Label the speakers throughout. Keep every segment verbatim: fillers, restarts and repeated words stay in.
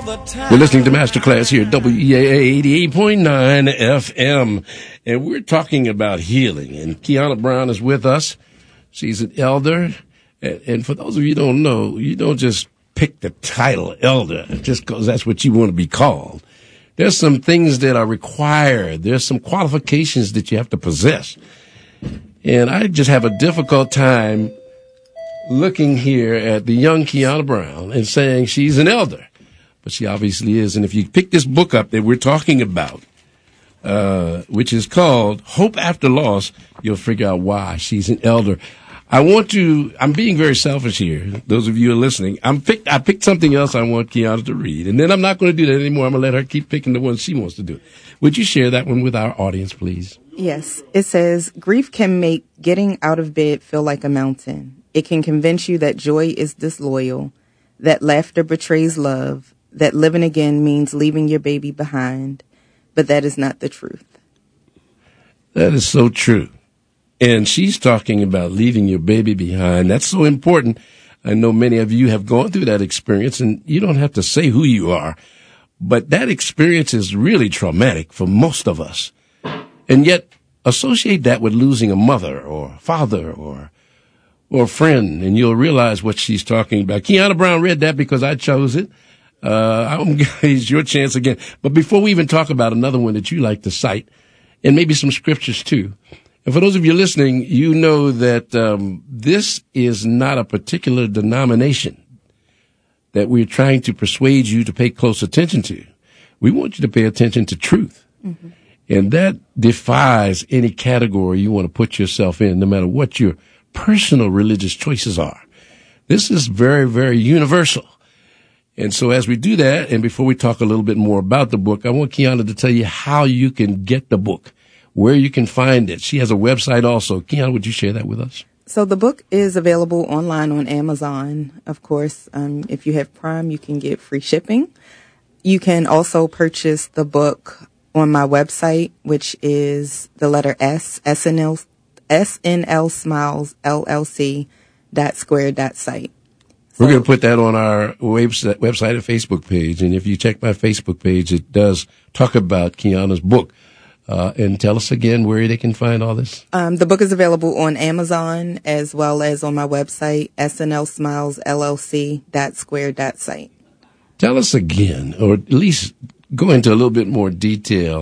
Speaker 1: You're listening to Masterclass here at W E A A eighty-eight point nine F M. And we're talking about healing. And Kiana Brown is with us. She's an elder. And, and for those of you who don't know, you don't just pick the title elder just because that's what you want to be called. There's some things that are required. There's some qualifications that you have to possess. And I just have a difficult time looking here at the young Kiana Brown and saying she's an elder. But she obviously is. And if you pick this book up that we're talking about, uh, which is called Hope After Loss, you'll figure out why she's an elder. I want to, I'm being very selfish here. Those of you who are listening, I'm picked, I picked something else I want Kiana to read. And then I'm not going to do that anymore. I'm going to let her keep picking the ones she wants to do. Would you share that one with our audience, please?
Speaker 2: Yes. It says, grief can make getting out of bed feel like a mountain. It can convince you that joy is disloyal, that laughter betrays love, that living again means leaving your baby behind, but that is not the truth.
Speaker 1: That is so true. And she's talking about leaving your baby behind. That's so important. I know many of you have gone through that experience, and you don't have to say who you are, but that experience is really traumatic for most of us. And yet, associate that with losing a mother or father or or a friend, and you'll realize what she's talking about. Kiana Brown read that because I chose it. Uh, I'm, it's your chance again. But before we even talk about another one that you like to cite, and maybe some scriptures too, and for those of you listening, you know that um, this is not a particular denomination that we're trying to persuade you to pay close attention to. We want you to pay attention to truth. Mm-hmm. And that defies any category you want to put yourself in, no matter what your personal religious choices are. This is very, very universal. And so as we do that, and before we talk a little bit more about the book, I want Kiana to tell you how you can get the book, where you can find it. She has a website also. Kiana, would you share that with us?
Speaker 2: So the book is available online on Amazon. Of course, um, if you have Prime, you can get free shipping. You can also purchase the book on my website, which is the letter S, S N L, S N L Smiles, L L C, dot square dot site.
Speaker 1: We're going to put that on our website, website and Facebook page. And if you check my Facebook page, it does talk about Kiana's book. Uh, and tell us again where they can find all this.
Speaker 2: Um, the book is available on Amazon as well as on my website, S N L Smiles, L L C, dot square dot site.
Speaker 1: Tell us again, or at least go into a little bit more detail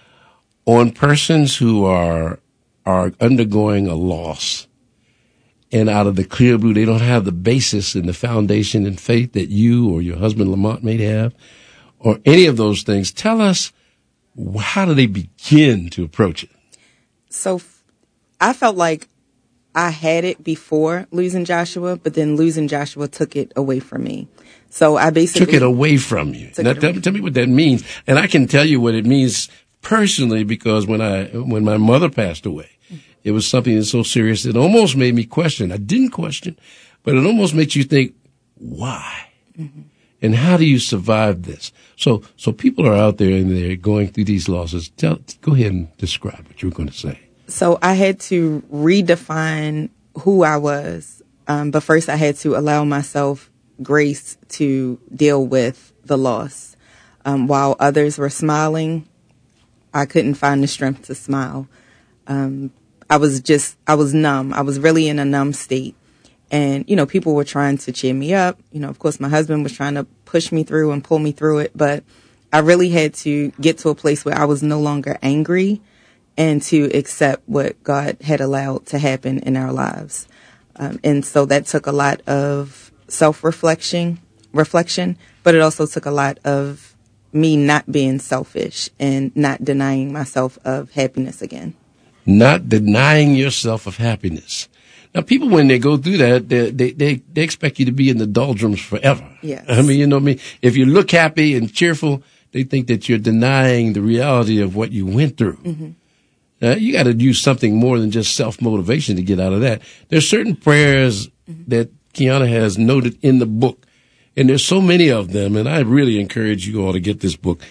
Speaker 1: on persons who are, are undergoing a loss. And out of the clear blue, they don't have the basis and the foundation and faith that you or your husband Lamont may have, or any of those things. Tell us, how do they begin to approach it?
Speaker 2: So f- I felt like I had it before losing Joshua, but then losing Joshua took it away from me. So I basically
Speaker 1: took it away from you. Now, tell, tell me what that means. And I can tell you what it means personally, because when I, when my mother passed away, it was something that's so serious it almost made me question. I didn't question, but it almost makes you think, why? Mm-hmm. And how do you survive this? So, so people are out there and they're going through these losses. Tell, go ahead and describe what you were going to say.
Speaker 2: So I had to redefine who I was. Um, but first I had to allow myself grace to deal with the loss. Um, while others were smiling, I couldn't find the strength to smile. Um, I was just, I was numb. I was really in a numb state. And, you know, people were trying to cheer me up. You know, of course, my husband was trying to push me through and pull me through it. But I really had to get to a place where I was no longer angry and to accept what God had allowed to happen in our lives. Um, and so that took a lot of self-reflection, reflection, but it also took a lot of me not being selfish and not denying myself of happiness again.
Speaker 1: Not denying yourself of happiness. Now, people, when they go through that, they, they, they, they expect you to be in the doldrums forever.
Speaker 2: Yes.
Speaker 1: I mean, you know what I mean? If you look happy and cheerful, they think that you're denying the reality of what you went through. Mm-hmm. Uh, you got to use something more than just self-motivation to get out of that. There's certain prayers mm-hmm. that Kiana has noted in the book, and there's so many of them, and I really encourage you all to get this book.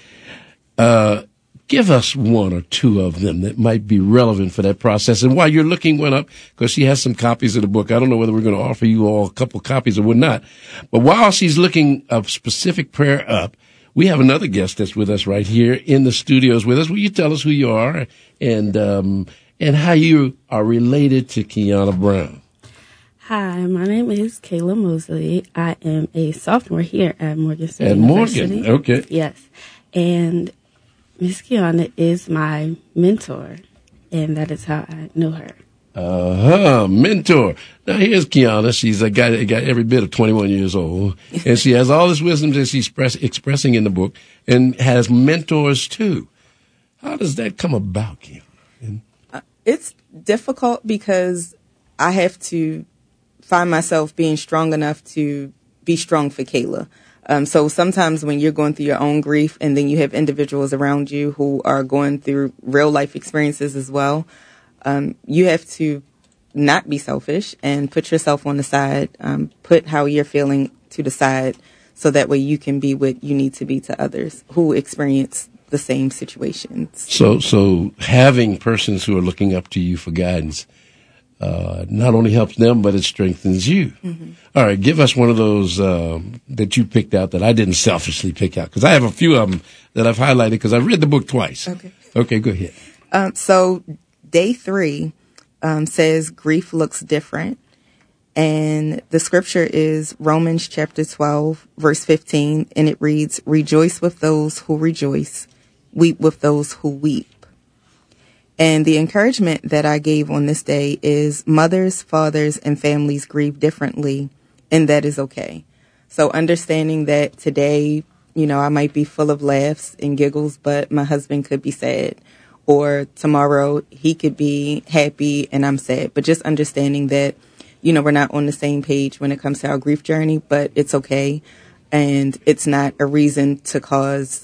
Speaker 1: Uh, Give us one or two of them that might be relevant for that process. And while you're looking one up, because she has some copies of the book, I don't know whether we're going to offer you all a couple copies or not. But while she's looking a specific prayer up, we have another guest that's with us right here in the studios with us. Will you tell us who you are and um, and how you are related to Kiana Brown?
Speaker 3: Hi, my name is Kayla Mosley. I am a sophomore here at Morgan State
Speaker 1: At
Speaker 3: University.
Speaker 1: Morgan, okay.
Speaker 3: Yes. And Miss Kiana is my mentor, and that is how I know her.
Speaker 1: Uh-huh, mentor. Now, here's Kiana. She's a guy that got every bit of twenty-one years old, and she has all this wisdom that she's express, expressing in the book and has mentors, too. How does that come about, Kiana?
Speaker 2: Uh, it's difficult because I have to find myself being strong enough to be strong for Kayla. Um, so sometimes when you're going through your own grief and then you have individuals around you who are going through real life experiences as well, um, you have to not be selfish and put yourself on the side, um, put how you're feeling to the side so that way you can be what you need to be to others who experience the same situations.
Speaker 1: So, so having persons who are looking up to you for guidance Uh, not only helps them, but it strengthens you. Mm-hmm. All right, give us one of those um, that you picked out that I didn't selfishly pick out, because I have a few of them that I've highlighted because I've read the book twice.
Speaker 2: Okay.
Speaker 1: Okay, go ahead.
Speaker 2: Um, so day three um, says grief looks different. And the scripture is Romans chapter twelve, verse fifteen, and it reads, "Rejoice with those who rejoice, weep with those who weep." And the encouragement that I gave on this day is mothers, fathers, and families grieve differently, and that is okay. So understanding that today, you know, I might be full of laughs and giggles, but my husband could be sad. Or tomorrow he could be happy and I'm sad. But just understanding that, you know, we're not on the same page when it comes to our grief journey, but it's okay. And it's not a reason to cause,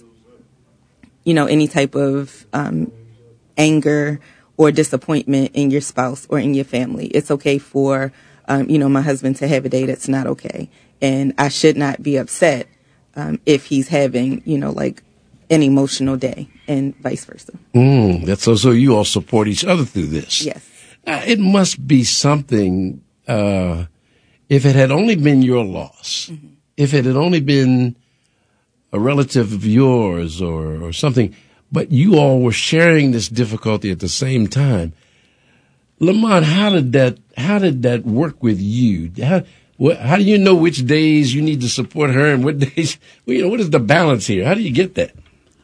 Speaker 2: you know, any type of um anger or disappointment in your spouse or in your family. It's okay for, um, you know, my husband to have a day that's not okay. And I should not be upset um, if he's having, you know, like an emotional day and vice versa.
Speaker 1: Mm, that's so, so you all support each other through this.
Speaker 2: Yes.
Speaker 1: Now, it must be something, uh, if it had only been your loss, mm-hmm. if it had only been a relative of yours or, or something, but you all were sharing this difficulty at the same time. Lamont, how did that, how did that work with you? How, what, how do you know which days you need to support her and what days, well, you know, what is the balance here? How do you get that?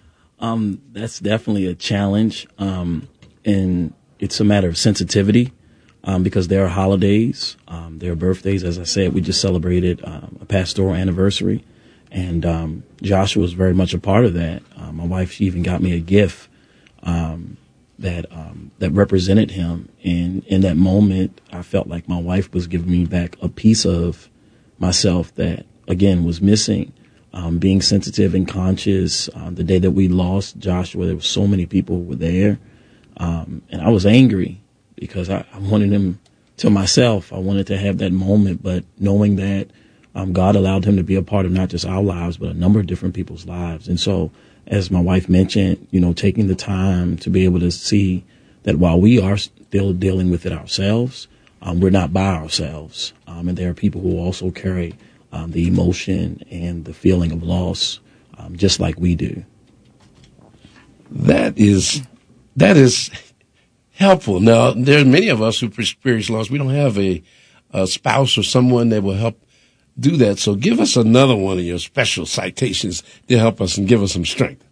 Speaker 4: Um, that's definitely a challenge. Um, and it's a matter of sensitivity, um, because there are holidays, um, there are birthdays. As I said, we just celebrated, um, a pastoral anniversary. And um, Joshua was very much a part of that. Uh, my wife, she even got me a gift um, that um, that represented him. And in that moment, I felt like my wife was giving me back a piece of myself that, again, was missing. Um, being sensitive and conscious. Uh, the day that we lost Joshua, there were so many people who were there. Um, and I was angry because I, I wanted him to myself. I wanted to have that moment, but knowing that Um, God allowed him to be a part of not just our lives, but a number of different people's lives. And so, as my wife mentioned, you know, taking the time to be able to see that while we are still dealing with it ourselves, um, we're not by ourselves. Um, and there are people who also carry um, the emotion and the feeling of loss, um, just like we do.
Speaker 1: That is, that is helpful. Now, there are many of us who experience loss. We don't have a, a spouse or someone that will help do that. So give us another one of your special citations to help us and give us some strength.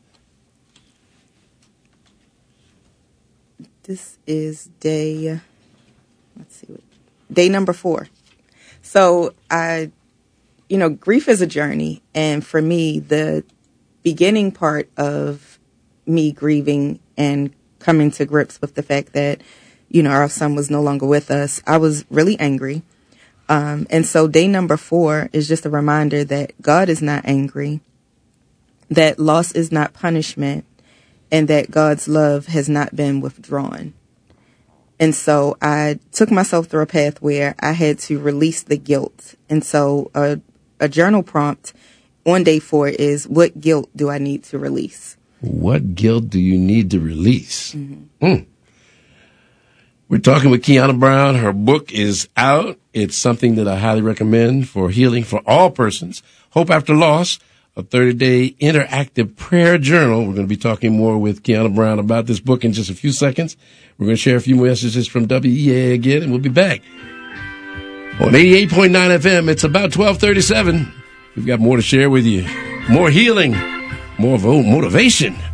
Speaker 2: This is day, let's see, day number four. So I, you know, grief is a journey. And for me, the beginning part of me grieving and coming to grips with the fact that, you know, our son was no longer with us, I was really angry. Um, and so day number four is just a reminder that God is not angry, that loss is not punishment, and that God's love has not been withdrawn. And so I took myself through a path where I had to release the guilt. And so a, a journal prompt on day four is, what guilt do I need to release?
Speaker 1: What guilt do you need to release?
Speaker 2: Mm-hmm.
Speaker 1: Mm. We're talking with Kiana Brown. Her book is out. It's something that I highly recommend for healing for all persons. Hope After Loss, a thirty-day interactive prayer journal. We're going to be talking more with Kiana Brown about this book in just a few seconds. We're going to share a few messages from W E A again, and we'll be back on eighty-eight point nine F M. It's about twelve thirty-seven. We've got more to share with you. More healing, more motivation.